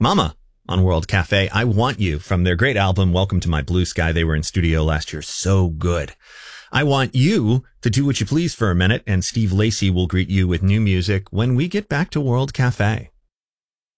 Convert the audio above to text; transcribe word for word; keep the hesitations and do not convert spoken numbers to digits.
Mama on World Cafe. I Want You from their great album, Welcome to My Blue Sky. They were in studio last year. So good. I want you to do what you please for a minute, and Steve Lacy will greet you with new music when we get back to World Cafe.